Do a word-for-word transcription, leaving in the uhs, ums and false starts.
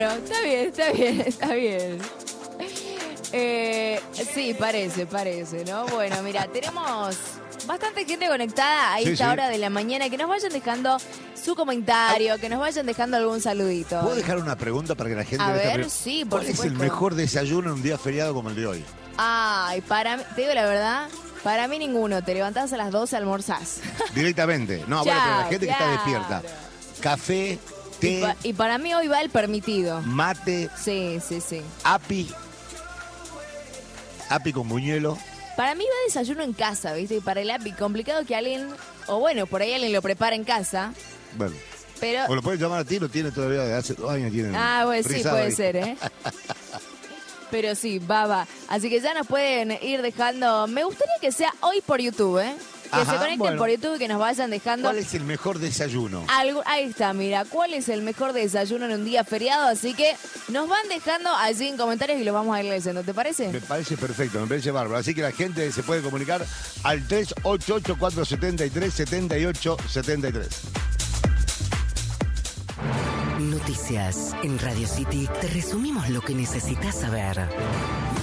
Está bien, está bien, está bien. Eh, sí, parece, parece, ¿no? Bueno, mira, tenemos bastante gente conectada a Sí, esta sí. hora de la mañana. Que nos vayan dejando su comentario, que nos vayan dejando algún saludito. ¿Puedo dejar una pregunta para que la gente... A deje ver, pre- sí, por ¿Cuál es supuesto. el mejor desayuno en un día feriado como el de hoy? Ay, para mí, te digo la verdad, para mí ninguno. Te levantás a las doce, almorzás. Directamente. No, bueno, pero la Chao, gente que claro. está despierta. Café, té, Y, pa- y para mí hoy va el permitido. mate, Sí, sí, sí. api. Api con buñuelo. Para mí va desayuno en casa, ¿viste? Y para el api, complicado que alguien, o bueno, por ahí alguien lo prepara en casa, Bueno. pero... O lo puedes llamar a ti, lo tiene todavía de hace dos años. Tiene Ah, bueno, sí, frisado puede ahí. ser, ¿eh? Pero sí, va, va. Así que ya nos pueden ir dejando... Me gustaría que sea hoy por YouTube, ¿eh? Que Ajá, se conecten bueno. por YouTube y que nos vayan dejando... ¿Cuál es el mejor desayuno? Algo, ahí está, mira, ¿cuál es el mejor desayuno en un día feriado? Así que nos van dejando allí en comentarios y los vamos a ir leyendo, ¿te parece? Me parece perfecto, me parece bárbaro. Así que la gente se puede comunicar al tres ocho ocho, cuatro siete tres, siete ocho siete tres. Noticias en Radio City. Te resumimos lo que necesitas saber.